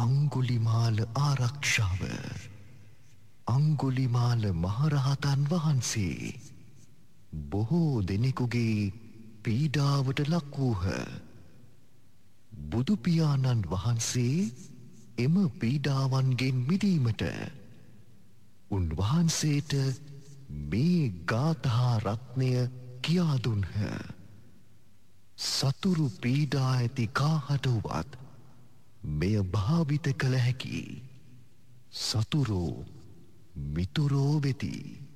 අංගුලිමාල ආරක්ෂාව. අංගුලිමාල මහරහතන් වහන්සේ බොහෝ දෙනෙකුගේ පීඩාවට ලක් වූහ. බුදුපියාණන් වහන්සේ එම පීඩාවන්ගෙන් මිදීමට උන්වහන්සේට මේ ගාථා රත්නය කියා දුන්හ. සතුරු පීඩා ඇති කාහට වුවත් මෙය භාවිත කළ හැකි. සතුරෝ මිතුරෝ වෙති.